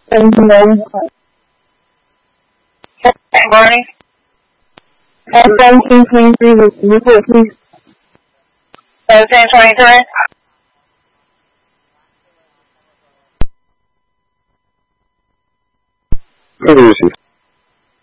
Thank you very much. Barney? 1723 with report, please. 1723? Let me see.